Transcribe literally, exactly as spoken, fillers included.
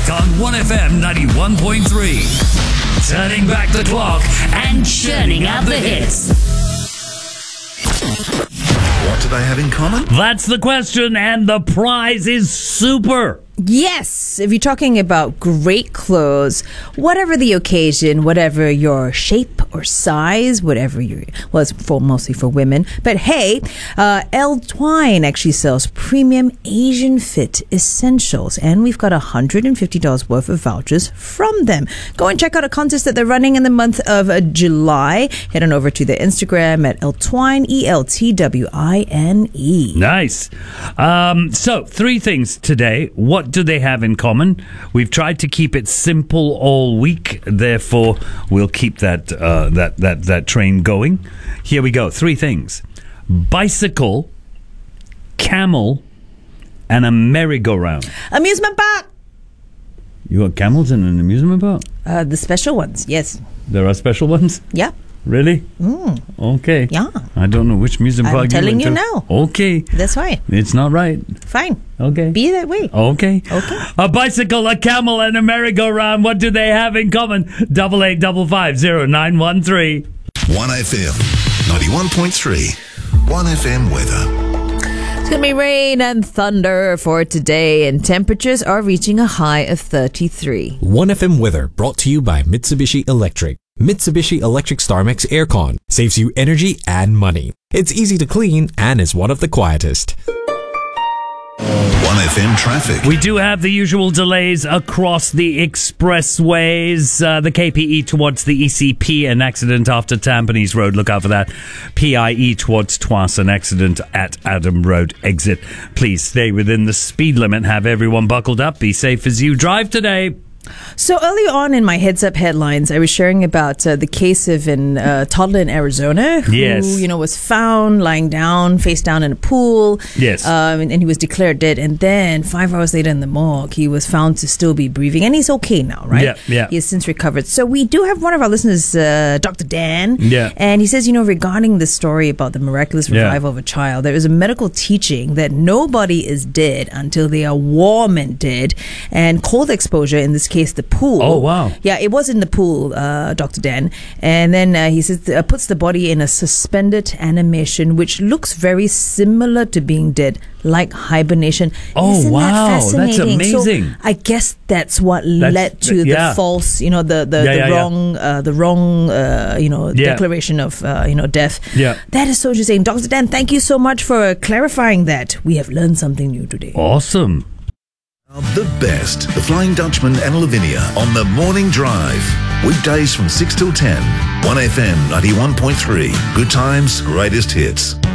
Traffic on one F M ninety-one point three. Turning back the clock and churning out the hits. What do they have in common? That's the question, and the prize is super. Yes, if you're talking about great clothes, whatever the occasion, whatever your shape or size, whatever your, well, it's for, mostly for women. But hey, uh, Elle Twine actually sells premium Asian fit essentials, and we've got one hundred fifty dollars worth of vouchers from them. Go and check out a contest that they're running in the month of uh, July. Head on over to their Instagram at Elle Twine, E L T W I N E. Nice. Um, so, three things today. What do they have in common? We've tried to keep it simple all week, therefore we'll keep that uh, that that that train going. Here we go. Three things: bicycle, camel, and a merry-go-round. Amusement park. You got camels in an amusement park? Uh, the special ones, yes. There are special ones? Yeah. Really? Mm. Okay. Yeah. I don't know which amusement I'm park telling you you went to. now. Okay. That's right. It's not right. Fine. Okay. Be that way. Okay. Okay. A bicycle, a camel, and a merry-go-round. What do they have in common? Double eight double five zero nine one three. one F M ninety-one point three. one F M weather. It's going to be rain and thunder for today, and temperatures are reaching a high of thirty-three. one F M weather brought to you by Mitsubishi Electric. Mitsubishi Electric StarMix Aircon saves you energy and money. It's easy to clean and is one of the quietest. one F M traffic. We do have the usual delays across the expressways. Uh, the K P E towards the E C P, an accident after Tampines Road. Look out for that. P I E towards Tuas, an accident at Adam Road exit. Please stay within the speed limit. Have everyone buckled up. Be safe as you drive today. So earlier on in my Heads Up headlines, I was sharing about uh, the case of an uh, toddler in Arizona who, Yes. you know, was found lying down, face down in a pool. Yes. Um, and, and he was declared dead. And then five hours later in the morgue, he was found to still be breathing. And he's okay now, right? Yeah, yeah. He has since recovered. So we do have one of our listeners, uh, Doctor Dan. Yeah. And he says, you know, regarding the story about the miraculous Yeah. revival of a child, there is a medical teaching that nobody is dead until they are warm and dead. And cold exposure, in this case, the pool. Oh, wow. Yeah, it was in the pool, uh, Doctor Dan. And then uh, he says, uh, puts the body in a suspended animation, which looks very similar to being dead, like hibernation. Oh, Isn't wow. that That's fascinating? amazing. So I guess that's what That's- led to that- yeah. the false, you know, the the, Yeah, the yeah, yeah. wrong, uh, the wrong, uh, you know, Yeah. declaration of, uh, you know, death. Yeah. That is so interesting, Doctor Dan. Thank you so much for clarifying that. We have learned something new today. Awesome. The best. The Flying Dutchman and Lavinia on the Morning Drive. Weekdays from six till ten. one F M ninety-one point three. Good times, greatest hits.